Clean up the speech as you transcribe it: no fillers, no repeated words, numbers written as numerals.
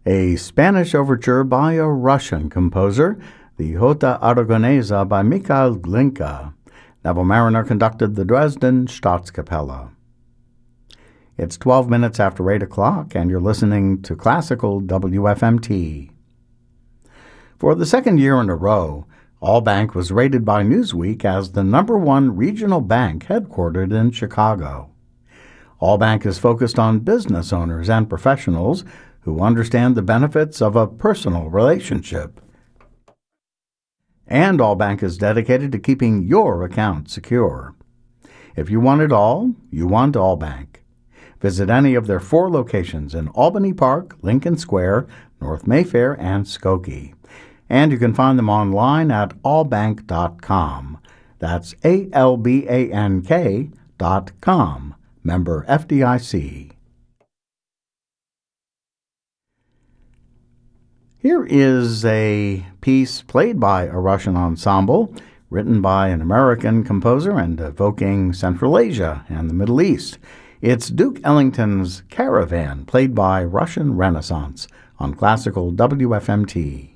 a Spanish overture by a Russian composer, the Jota Aragonesa by Mikhail Glinka. Neville Mariner conducted the Dresden Staatskapelle. It's 12 minutes after 8 o'clock, and you're listening to Classical WFMT. For the second year in a row, Allbank was rated by Newsweek as the #1 regional bank headquartered in Chicago. Allbank is focused on business owners and professionals who understand the benefits of a personal relationship. And Allbank is dedicated to keeping your account secure. If you want it all, you want Allbank. Visit any of their 4 locations in Albany Park, Lincoln Square, North Mayfair, and Skokie. And you can find them online at allbank.com. That's ALBANK.com. Member FDIC. Here is a piece played by a Russian ensemble, written by an American composer and evoking Central Asia and the Middle East. It's Duke Ellington's Caravan, played by Russian Renaissance on Classical WFMT.